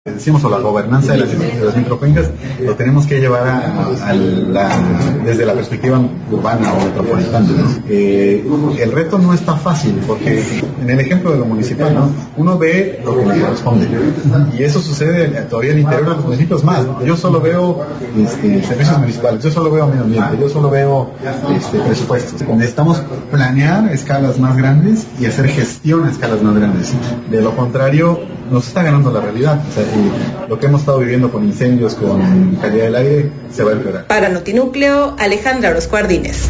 decimos, o la gobernanza de las microcuencas, lo tenemos que llevar desde la perspectiva urbana o metropolitana. El reto no está fácil, porque en el ejemplo de lo municipal, ¿no? Uno ve lo que le corresponde, y eso sucede todavía en el interior de los municipios más. Yo solo veo servicios municipales, yo solo veo medio ambiente, yo solo veo presupuestos. Necesitamos planear a escalas más grandes y hacer gestión a escalas más grandes. De lo contrario, nos está ganando la realidad. O sea, lo que hemos estado viviendo con incendios, con calidad del aire, se va a empeorar. Para Notinúcleo, Alejandra Orozco Ardínez.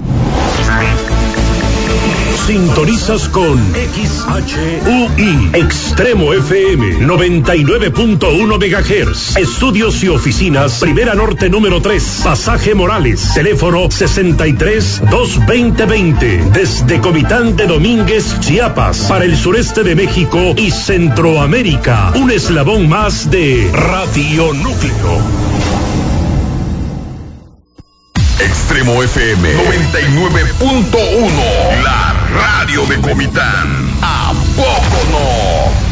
Sintonizas con XHUI Extremo FM 99.1 MHz. Estudios y oficinas Primera Norte número 3, Pasaje Morales. Teléfono 63-220-20. Desde Comitán de Domínguez, Chiapas, para el sureste de México y Centroamérica. Un eslabón más de Radio Núcleo. Extremo FM 99.1, la radio de Comitán. ¿A poco no?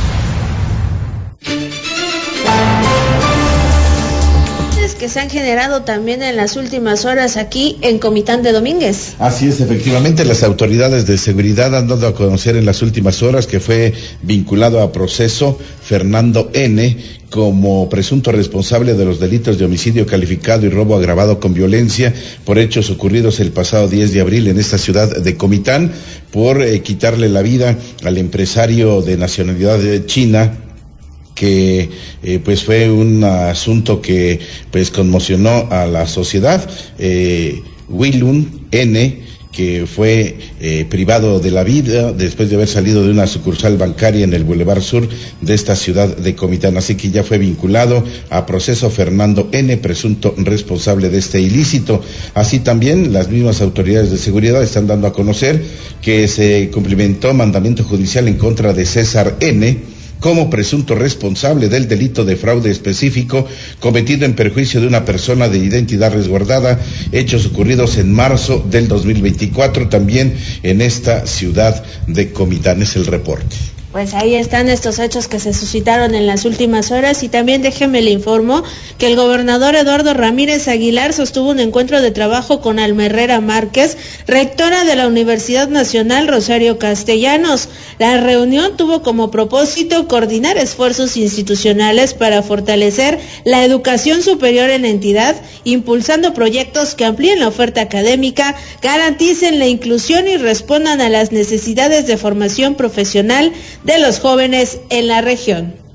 Que se han generado también en las últimas horas aquí en Comitán de Domínguez. Así es, efectivamente, las autoridades de seguridad han dado a conocer en las últimas horas que fue vinculado a proceso Fernando N. como presunto responsable de los delitos de homicidio calificado y robo agravado con violencia por hechos ocurridos el pasado 10 de abril en esta ciudad de Comitán, por quitarle la vida al empresario de nacionalidad china, que pues fue un asunto que pues conmocionó a la sociedad. Wilun N., que fue privado de la vida después de haber salido de una sucursal bancaria en el Boulevard Sur de esta ciudad de Comitán. Así que ya fue vinculado a proceso Fernando N., presunto responsable de este ilícito. Así también las mismas autoridades de seguridad están dando a conocer que se cumplimentó mandamiento judicial en contra de César N., como presunto responsable del delito de fraude específico cometido en perjuicio de una persona de identidad resguardada, hechos ocurridos en marzo del 2024, también en esta ciudad de Comitán. Es el reporte. Pues ahí están estos hechos que se suscitaron en las últimas horas, y también déjeme le informo que el gobernador Eduardo Ramírez Aguilar sostuvo un encuentro de trabajo con Alma Herrera Márquez, rectora de la Universidad Nacional Rosario Castellanos. La reunión tuvo como propósito coordinar esfuerzos institucionales para fortalecer la educación superior en la entidad, impulsando proyectos que amplíen la oferta académica, garanticen la inclusión y respondan a las necesidades de formación profesional de los jóvenes en la región.